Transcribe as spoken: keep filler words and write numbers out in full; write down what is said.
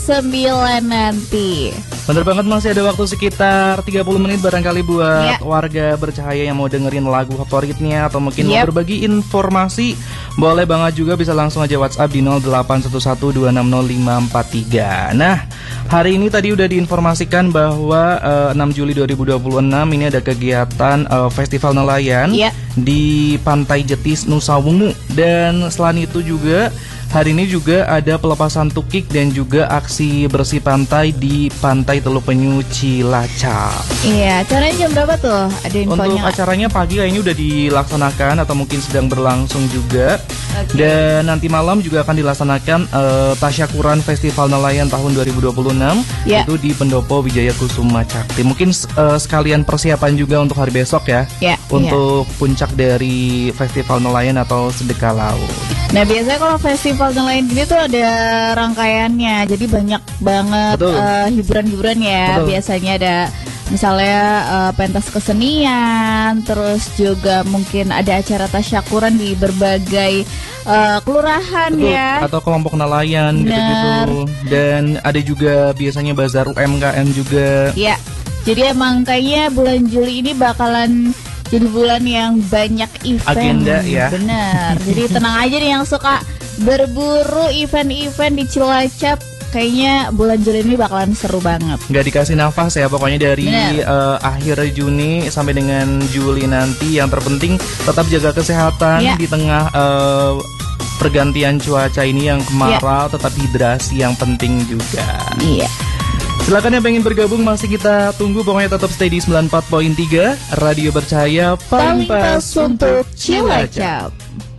sembilan nanti. Bener banget, masih ada waktu sekitar tiga puluh menit barangkali buat ya. warga bercahaya yang mau dengerin lagu favoritnya atau mungkin yep. mau berbagi informasi. Boleh banget juga, bisa langsung aja WhatsApp di nol delapan satu satu dua enam nol lima empat tiga. Nah, hari ini tadi udah diinformasikan bahwa uh, enam Juli dua ribu dua puluh enam ini ada kegiatan uh, Festival Nelayan ya. di Pantai Jetis, Nusa Wungu. Dan selain itu juga hari ini juga ada pelepasan tukik dan juga aksi bersih pantai di Pantai Teluk Penyu, Cilacap. Iya, acaranya jam berapa tuh? Ada infonya? Untuk acaranya pagi kayaknya udah dilaksanakan atau mungkin sedang berlangsung juga. Okay. Dan nanti malam juga akan dilaksanakan uh, tasyakuran Festival Nelayan tahun dua ribu dua puluh enam yeah. itu di Pendopo Wijaya Kusuma Cakti. Mungkin uh, sekalian persiapan juga untuk hari besok ya. Yeah. Untuk yeah. puncak dari Festival Nelayan atau Sedekah Laut. Nah, biasanya kalau festival nelayan gini tuh ada rangkaiannya, jadi banyak banget uh, hiburan-hiburan ya. Betul. Biasanya ada misalnya uh, pentas kesenian, terus juga mungkin ada acara tasyakuran di berbagai uh, kelurahan. Betul. Ya. Atau kelompok nelayan gitu-gitu. Dan ada juga biasanya bazar U M K M juga. Ya, jadi emang kayaknya bulan Juli ini bakalan jadi bulan yang banyak event. Agenda ya. Bener. Jadi tenang aja nih yang suka berburu event-event di Cilacap. Kayaknya bulan Juli ini bakalan seru banget. Nggak dikasih nafas ya pokoknya dari uh, akhir Juni sampai dengan Juli nanti. Yang terpenting tetap jaga kesehatan ya. Di tengah uh, pergantian cuaca ini yang kemarau ya. Tetap hidrasi yang penting juga. Iya. Silakan yang pengen bergabung, masih kita tunggu. Pokoknya tetap stay di sembilan puluh empat koma tiga Radio Bercahaya, paling pas untuk Cilacap.